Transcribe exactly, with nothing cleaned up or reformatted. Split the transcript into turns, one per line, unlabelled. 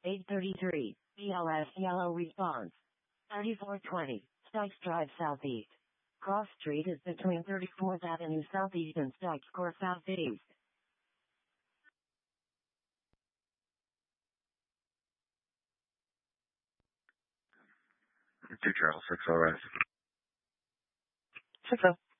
eight thirty-three, B L S yellow response. thirty-four twenty, Sykes Drive Southeast. Cross Street is between thirty-fourth Avenue Southeast and Sykes Court Southeast.
two Charles, six, all right.
six oh.